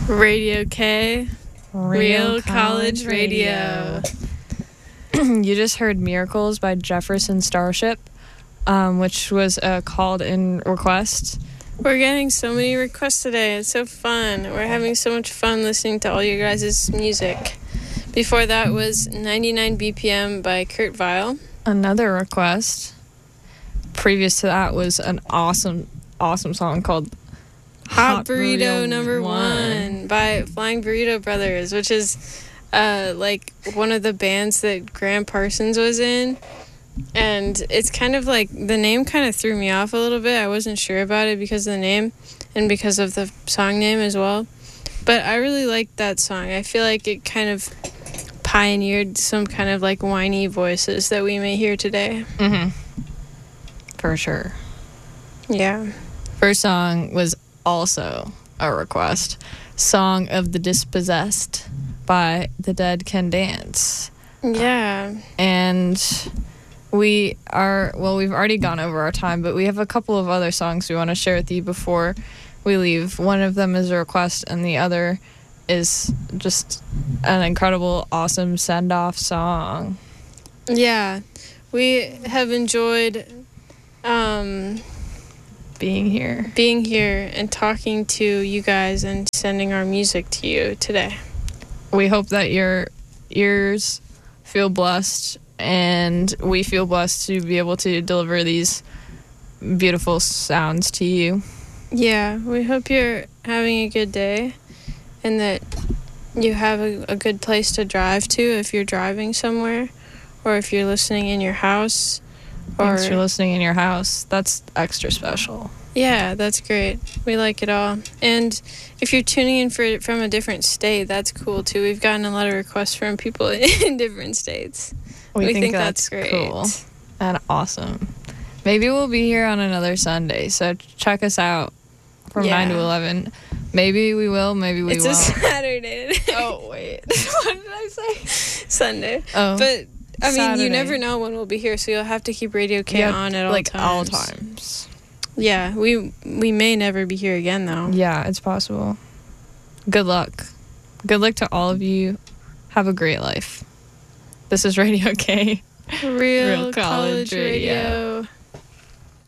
Radio K. Real College Radio. You just heard Miracles by Jefferson Starship, which was a called-in request. We're getting so many requests today. It's so fun. We're having so much fun listening to all you guys' music. Before that was 99 BPM by Kurt Vile. Another request. Previous to that was an awesome song called Hot Burrito Number One by Flying Burrito Brothers, which is like one of the bands that Graham Parsons was in. And it's kind of like, the name kind of threw me off a little bit. I wasn't sure about it because of the name and because of the song name as well. But I really liked that song. I feel like it kind of pioneered some kind of like whiny voices that we may hear today. Mm-hmm. For sure. Yeah. First song was also a request. Song of the Dispossessed by The Dead Can Dance. Yeah. And we've already gone over our time, but we have a couple of other songs we want to share with you before we leave. One of them is a request, and the other is just an incredible, awesome send-off song. Yeah. We have enjoyed being here and talking to you guys and sending our music to you today. We hope that your ears feel blessed, and we feel blessed to be able to deliver these beautiful sounds to you. Yeah, we hope you're having a good day and that you have a good place to drive to if you're driving somewhere, or if you're listening in your house. Thanks for listening in your house. That's extra special. Yeah, that's great. We like it all. And if you're tuning in from a different state, that's cool too. We've gotten a lot of requests from people in different states. We think that's great. Cool and awesome. Maybe we'll be here on another Sunday, so check us out from 9 to 11. Maybe we will, maybe we won't. It's a Saturday today. Oh, wait. What did I say? Sunday. Oh, but, I mean, Saturday. You never know when we'll be here, so you'll have to keep Radio K on at all times. all times. Yeah, we may never be here again, though. Yeah, it's possible. Good luck. Good luck to all of you. Have a great life. This is Radio K. Real College Radio.